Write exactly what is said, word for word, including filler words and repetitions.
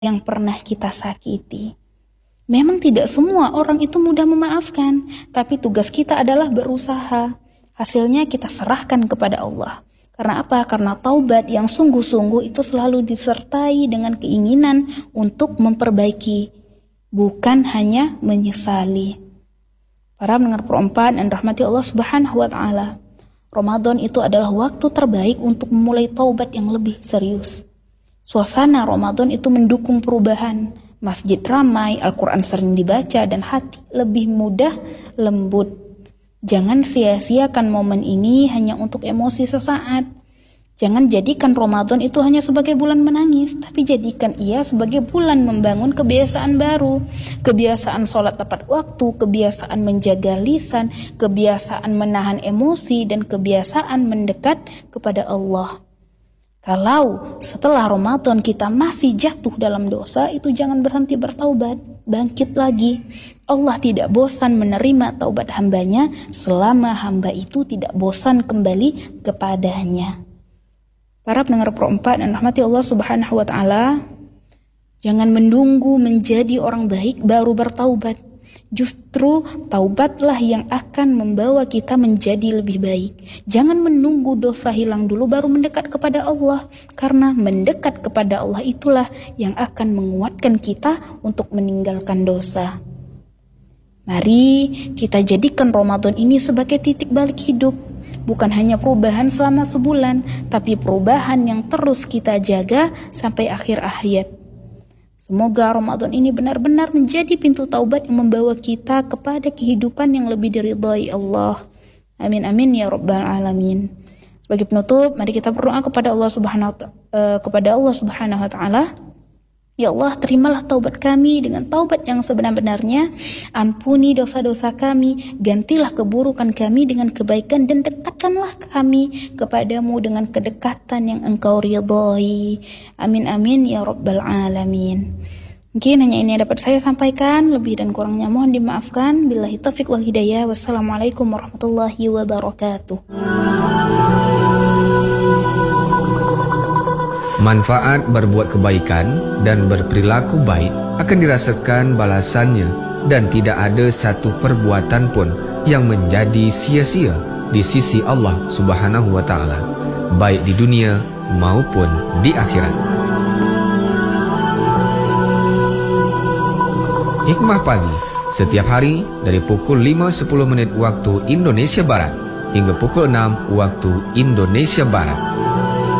yang pernah kita sakiti. Memang tidak semua orang itu mudah memaafkan, tapi tugas kita adalah berusaha. Hasilnya kita serahkan kepada Allah. Karena apa? Karena taubat yang sungguh-sungguh itu selalu disertai dengan keinginan untuk memperbaiki, bukan hanya menyesali. Para pendengar perempuan dan rahmati Allah Subhanahu wa taala, Ramadan itu adalah waktu terbaik untuk memulai taubat yang lebih serius. Suasana Ramadan itu mendukung perubahan. Masjid ramai, Al-Quran sering dibaca, dan hati lebih mudah lembut. Jangan sia-siakan momen ini hanya untuk emosi sesaat. Jangan jadikan Ramadan itu hanya sebagai bulan menangis, tapi jadikan ia sebagai bulan membangun kebiasaan baru. Kebiasaan sholat tepat waktu, kebiasaan menjaga lisan, kebiasaan menahan emosi, dan kebiasaan mendekat kepada Allah. Kalau setelah Ramadan kita masih jatuh dalam dosa, itu jangan berhenti bertaubat, bangkit lagi. Allah tidak bosan menerima taubat hambanya selama hamba itu tidak bosan kembali kepadanya. Para pendengar perempat dan rahmati Allah Subhanahu wa taala, jangan menunggu menjadi orang baik baru bertaubat. Justru taubatlah yang akan membawa kita menjadi lebih baik. Jangan menunggu dosa hilang dulu baru mendekat kepada Allah, karena mendekat kepada Allah itulah yang akan menguatkan kita untuk meninggalkan dosa. Mari kita jadikan Ramadan ini sebagai titik balik hidup. Bukan hanya perubahan selama sebulan, tapi perubahan yang terus kita jaga sampai akhir hayat. Semoga Ramadan ini benar-benar menjadi pintu taubat yang membawa kita kepada kehidupan yang lebih diridhai Allah. Amin amin ya rabbal alamin. Sebagai penutup, mari kita berdoa kepada Allah Subhanahu uh, kepada Allah Subhanahu wa taala. Ya Allah, terimalah taubat kami dengan taubat yang sebenar-benarnya. Ampuni dosa-dosa kami, gantilah keburukan kami dengan kebaikan, dan dekatkanlah kami kepadamu dengan kedekatan yang Engkau ridhai. Amin amin ya rabbal alamin. Mungkin hanya ini yang dapat saya sampaikan, lebih dan kurangnya mohon dimaafkan. Billahi taufiq wal hidayah. Wassalamualaikum warahmatullahi wabarakatuh. Manfaat berbuat kebaikan dan berperilaku baik akan dirasakan balasannya, dan tidak ada satu perbuatan pun yang menjadi sia-sia di sisi Allah Subhanahu wa taala, baik di dunia maupun di akhirat. Hikmah Pagi setiap hari dari pukul lima sepuluh menit waktu Indonesia Barat hingga pukul enam waktu Indonesia Barat.